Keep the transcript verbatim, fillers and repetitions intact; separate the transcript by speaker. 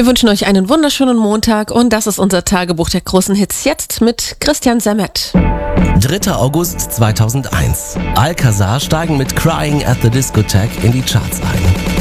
Speaker 1: Wir wünschen euch einen wunderschönen Montag und das ist unser Tagebuch der großen Hits jetzt mit Christian Sammet.
Speaker 2: dritter August zweitausendeins. Alcazar steigen mit Crying at the Discotheque in die Charts ein.